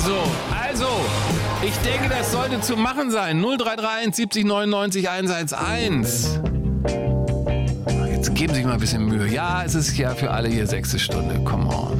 So, also, ich denke, das sollte zu machen sein. 0331 70 99 111. Jetzt geben Sie sich mal ein bisschen Mühe. Ja, es ist ja für alle hier 6. Stunde. Come on.